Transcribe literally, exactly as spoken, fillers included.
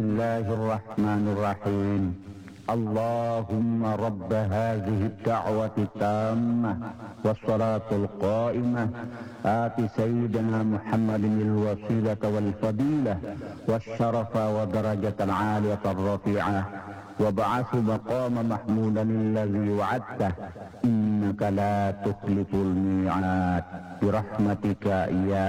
الله الرحمن الرحيم. اللهم رب هذه الدعوة التامة والصلاة القائمة آت سيدنا محمد الوسيلة والفضيلة والشرف ودرجة العالية الرفيعة وابعث مقام محمودا الذي وعدته إنك لا تخلف الميعاد برحمتك يا